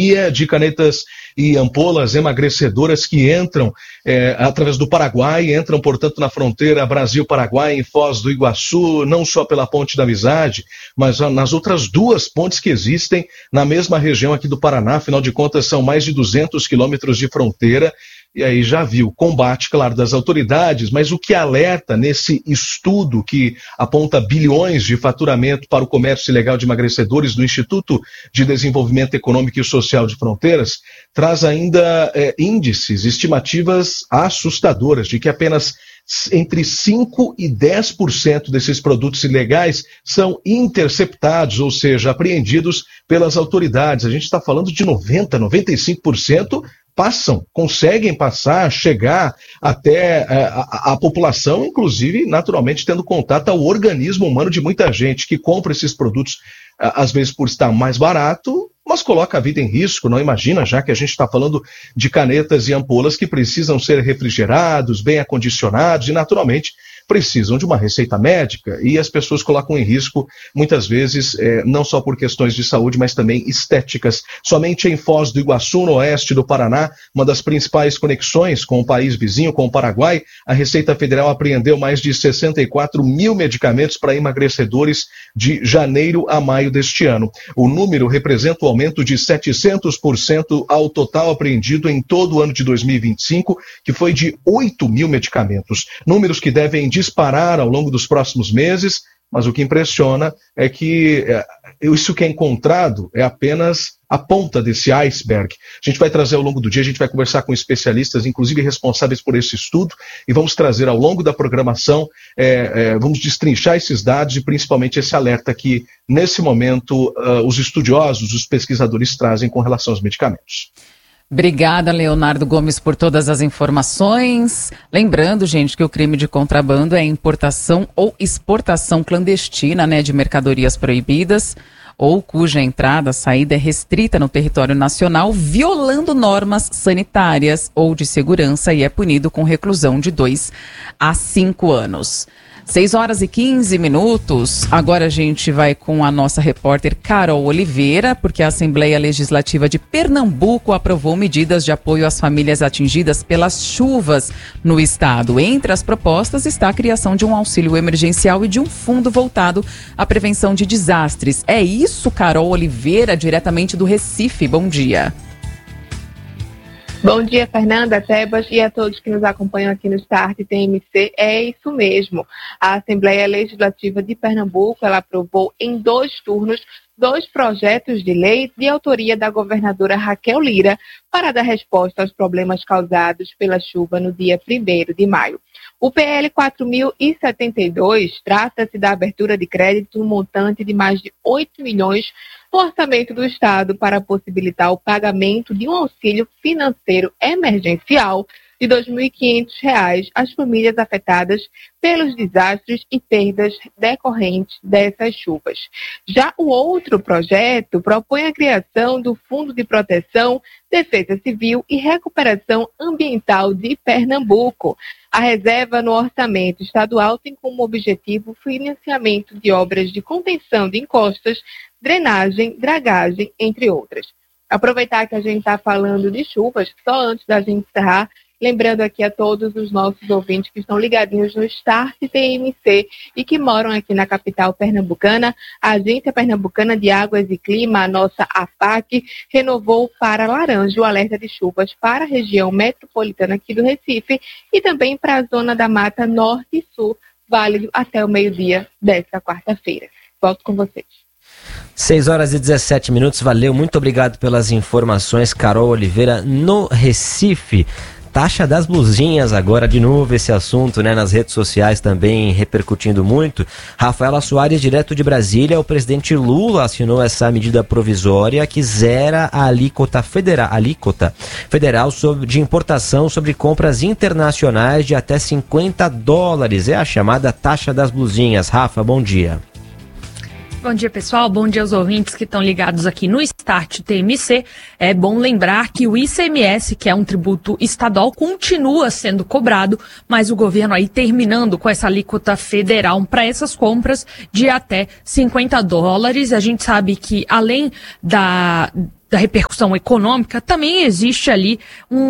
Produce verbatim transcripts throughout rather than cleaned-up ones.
pandemia de canetas e ampolas emagrecedoras que entram é, através do Paraguai, entram, portanto, na fronteira Brasil-Paraguai, em Foz do Iguaçu, não só pela Ponte da Amizade, mas nas outras duas pontes que existem na mesma região aqui do Paraná. Afinal de contas, são mais de duzentos quilômetros de fronteira. E aí já viu, combate, claro, das autoridades, mas o que alerta nesse estudo que aponta bilhões de faturamento para o comércio ilegal de emagrecedores do Instituto de Desenvolvimento Econômico e Social de Fronteiras, traz ainda é, índices, estimativas assustadoras de que apenas entre cinco e dez por cento desses produtos ilegais são interceptados, ou seja, apreendidos pelas autoridades. A gente está falando de noventa por cento, noventa e cinco por cento passam, conseguem passar, chegar até a, a, a população, inclusive, naturalmente, tendo contato ao organismo humano de muita gente que compra esses produtos, às vezes por estar mais barato, mas coloca a vida em risco, não imagina, já que a gente está falando de canetas e ampolas que precisam ser refrigerados, bem acondicionados e, naturalmente, precisam de uma receita médica e as pessoas colocam em risco, muitas vezes, eh, não só por questões de saúde, mas também estéticas. Somente em Foz do Iguaçu, no oeste do Paraná, uma das principais conexões com o país vizinho, com o Paraguai, a Receita Federal apreendeu mais de sessenta e quatro mil medicamentos para emagrecedores de janeiro a maio deste ano. O número representa um aumento de setecentos por cento ao total apreendido em todo o ano de dois mil e vinte e cinco, que foi de oito mil medicamentos. Números que devem disparar ao longo dos próximos meses, mas o que impressiona é que é, isso que é encontrado é apenas a ponta desse iceberg. A gente vai trazer ao longo do dia, a gente vai conversar com especialistas, inclusive responsáveis por esse estudo, e vamos trazer ao longo da programação, é, é, vamos destrinchar esses dados e principalmente esse alerta que, nesse momento, uh, os estudiosos, os pesquisadores trazem com relação aos medicamentos. Obrigada, Leonardo Gomes, por todas as informações. Lembrando, gente, que o crime de contrabando é importação ou exportação clandestina, né, de mercadorias proibidas ou cuja entrada, saída é restrita no território nacional, violando normas sanitárias ou de segurança e é punido com reclusão de dois a cinco anos. seis horas e quinze minutos. Agora a gente vai com a nossa repórter Carol Oliveira, porque a Assembleia Legislativa de Pernambuco aprovou medidas de apoio às famílias atingidas pelas chuvas no estado. Entre as propostas está a criação de um auxílio emergencial e de um fundo voltado à prevenção de desastres. É isso, Carol Oliveira, diretamente do Recife. Bom dia. Bom dia, Fernanda, Tebas e a todos que nos acompanham aqui no Start T M C. É isso mesmo. A Assembleia Legislativa de Pernambuco, ela aprovou em dois turnos dois projetos de lei de autoria da governadora Raquel Lira para dar resposta aos problemas causados pela chuva no dia primeiro de maio. O P L quatro mil e setenta e dois trata-se da abertura de crédito no montante de mais de oito milhões no orçamento do Estado para possibilitar o pagamento de um auxílio financeiro emergencial de dois mil e quinhentos reais às famílias afetadas pelos desastres e perdas decorrentes dessas chuvas. Já o outro projeto propõe a criação do Fundo de Proteção, Defesa Civil e Recuperação Ambiental de Pernambuco. A reserva no orçamento estadual tem como objetivo o financiamento de obras de contenção de encostas, drenagem, dragagem, entre outras. Aproveitar que a gente está falando de chuvas, só antes da gente encerrar, lembrando aqui a todos os nossos ouvintes que estão ligadinhos no Start T M C e que moram aqui na capital pernambucana, a Agência Pernambucana de Águas e Clima, a nossa APAC, renovou para laranja o alerta de chuvas para a região metropolitana aqui do Recife e também para a zona da Mata Norte e Sul, válido até o meio-dia desta quarta-feira. Volto com vocês. seis horas e dezessete minutos, valeu, muito obrigado pelas informações, Carol Oliveira, no Recife. Taxa das blusinhas agora, de novo esse assunto, né, nas redes sociais também repercutindo muito. Rafaela Soares, direto de Brasília, o presidente Lula assinou essa medida provisória que zera a alíquota federal, alíquota federal sobre, de importação sobre compras internacionais de até cinquenta dólares. É a chamada taxa das blusinhas. Rafa, bom dia. Bom dia, pessoal. Bom dia aos ouvintes que estão ligados aqui no Start T M C. É bom lembrar que o I C M S, que é um tributo estadual, continua sendo cobrado, mas o governo aí terminando com essa alíquota federal para essas compras de até cinquenta dólares. A gente sabe que, além da... da repercussão econômica, também existe ali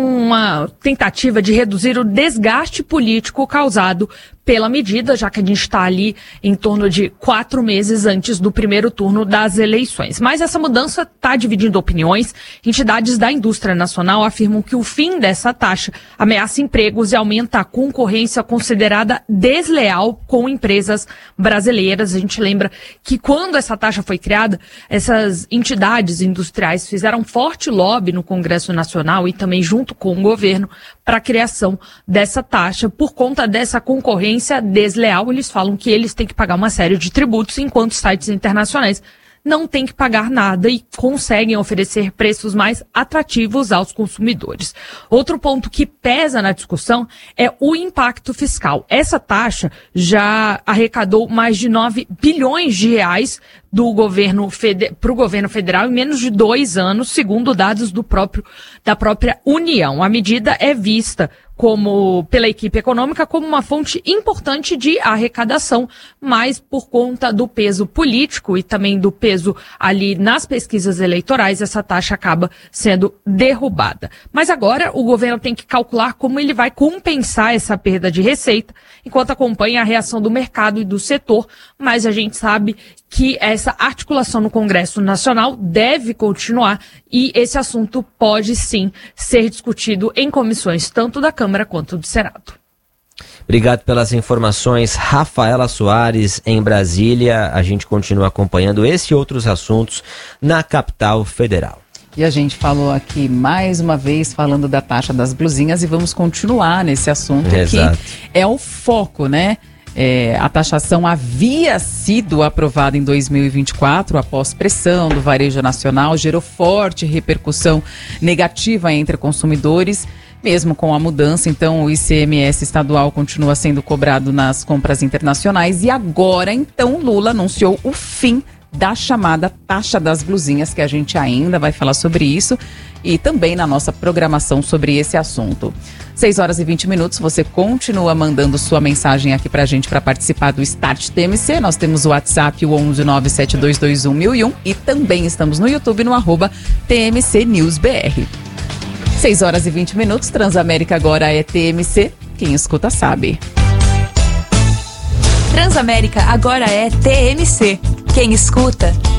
uma tentativa de reduzir o desgaste político causado pela medida, já que a gente está ali em torno de quatro meses antes do primeiro turno das eleições. Mas essa mudança está dividindo opiniões. Entidades da indústria nacional afirmam que o fim dessa taxa ameaça empregos e aumenta a concorrência considerada desleal com empresas brasileiras. A gente lembra que quando essa taxa foi criada, essas entidades industriais fizeram forte lobby no Congresso Nacional e também junto com o governo para a criação dessa taxa por conta dessa concorrência desleal. Eles falam que eles têm que pagar uma série de tributos, enquanto sites internacionais não têm que pagar nada e conseguem oferecer preços mais atrativos aos consumidores. Outro ponto que pesa na discussão é o impacto fiscal. Essa taxa já arrecadou mais de nove bilhões de reais do governo para o governo federal em menos de dois anos, segundo dados do próprio, da própria União. A medida é vista como, pela equipe econômica, como uma fonte importante de arrecadação, mas por conta do peso político e também do peso ali nas pesquisas eleitorais, essa taxa acaba sendo derrubada. Mas agora o governo tem que calcular como ele vai compensar essa perda de receita, enquanto acompanha a reação do mercado e do setor, mas a gente sabe que essa articulação no Congresso Nacional deve continuar e esse assunto pode sim ser discutido em comissões tanto da Câmara quanto do Senado. Obrigado pelas informações, Rafaela Soares, em Brasília. A gente continua acompanhando esse e outros assuntos na capital federal. E a gente falou aqui mais uma vez falando da taxa das blusinhas e vamos continuar nesse assunto. Exato. Que é o foco, né? É, a taxação havia sido aprovada em dois mil e vinte e quatro após pressão do varejo nacional, gerou forte repercussão negativa entre consumidores, mesmo com a mudança. Então o I C M S estadual continua sendo cobrado nas compras internacionais e agora então Lula anunciou o fim da chamada taxa das blusinhas, que a gente ainda vai falar sobre isso e também na nossa programação sobre esse assunto. seis horas e vinte minutos, você continua mandando sua mensagem aqui pra gente para participar do Start T M C. Nós temos o WhatsApp, o onze nove sete dois dois um mil e um e também estamos no YouTube no arroba T M C News B R. seis horas e vinte minutos, Transamérica agora é T M C, quem escuta sabe. Transamérica agora é T M C, quem escuta